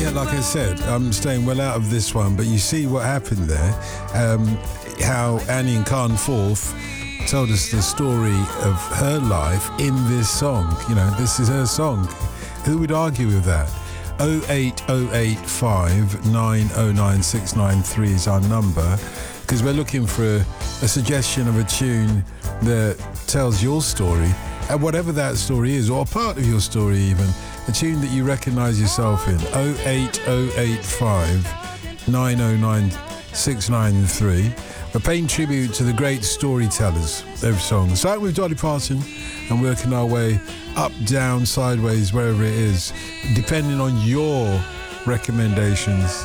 Yeah, like I said, I'm staying well out of this one, but you see what happened there. How Annie and Khan Forth told us the story of her life in this song. You know, this is her song. Who would argue with that? 08085 909 693 is our number, because we're looking for a suggestion of a tune that tells your story, and whatever that story is, or a part of your story even, a tune that you recognise yourself in. 08085 909 693. We're paying tribute to the great storytellers of songs. Starting with Dolly Parton and working our way up, down, sideways, wherever it is, depending on your recommendations.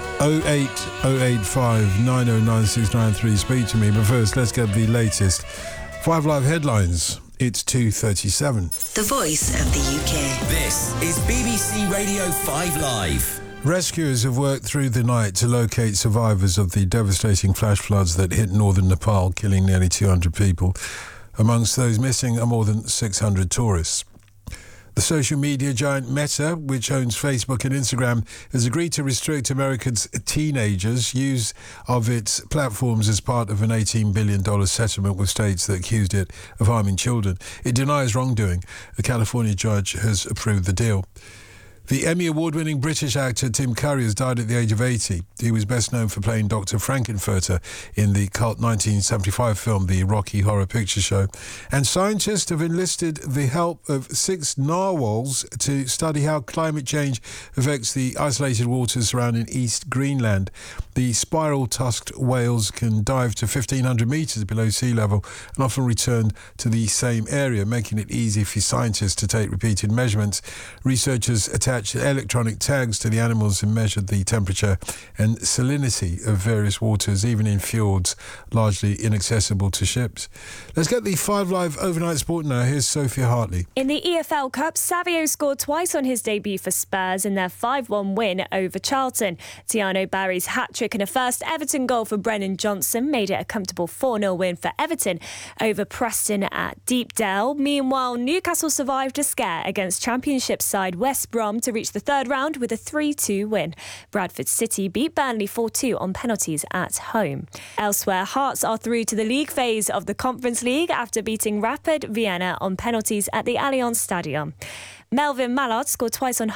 08085 909 693. Speak to me, but first let's get the latest 5 Live headlines. It's 2:37. The voice of the UK. This is BBC Radio 5 Live. Rescuers have worked through the night to locate survivors of the devastating flash floods that hit northern Nepal, killing nearly 200 people. Amongst those missing are more than 600 tourists. The social media giant Meta, which owns Facebook and Instagram, has agreed to restrict America's teenagers' use of its platforms as part of an $18 billion settlement with states that accused it of harming children. It denies wrongdoing. A California judge has approved the deal. The Emmy Award-winning British actor Tim Curry has died at the age of 80. He was best known for playing Dr. Frankenfurter in the cult 1975 film The Rocky Horror Picture Show. And scientists have enlisted the help of 6 narwhals to study how climate change affects the isolated waters surrounding East Greenland. The spiral-tusked whales can dive to 1,500 metres below sea level and often return to the same area, making it easy for scientists to take repeated measurements. Researchers attached electronic tags to the animals and measured the temperature and salinity of various waters, even in fjords largely inaccessible to ships. Let's get the 5 Live overnight sport now. Here's Sophia Hartley. In the EFL Cup, Savio scored twice on his debut for Spurs in their 5-1 win over Charlton. Tiano Barry's hat-trick and a first Everton goal for Brennan Johnson made it a comfortable 4-0 win for Everton over Preston at Deepdale. Meanwhile, Newcastle survived a scare against Championship side West Brom to reach the third round with a 3-2 win. Bradford City beat Burnley 4-2 on penalties at home. Elsewhere, Hearts are through to the league phase of the Conference League after beating Rapid Vienna on penalties at the Allianz Stadium. Melvin Mallard scored twice on